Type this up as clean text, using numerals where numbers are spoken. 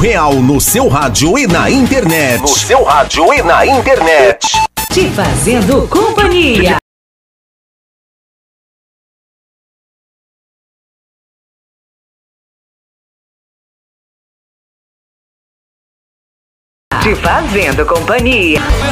real no seu rádio e na internet. No seu rádio e na internet. Te fazendo companhia. Te fazendo companhia.